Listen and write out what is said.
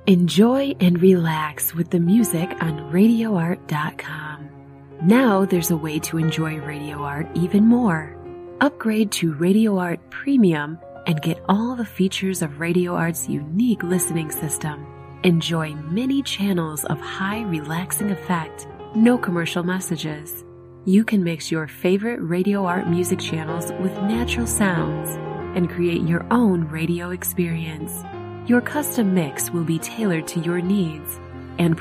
Enjoy and relax with the music on RadioArt.com. Now there's a way to enjoy Radio Art even more. Upgrade to Radio Art Premium and get all the features of Radio Art's unique listening system. Enjoy many channels of high relaxing effect, no commercial messages. You can mix your favorite Radio Art music channels with natural sounds and create your own radio experience. Your custom mix will be tailored to your needs.